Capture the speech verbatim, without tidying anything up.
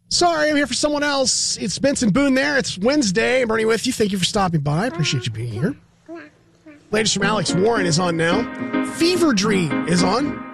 Sorry, I'm here for someone else. It's Benson Boone there. It's Wednesday. I'm Bernie with you. Thank you for stopping by. I appreciate you being here. Latest from Alex Warren is on now. Fever Dream is on.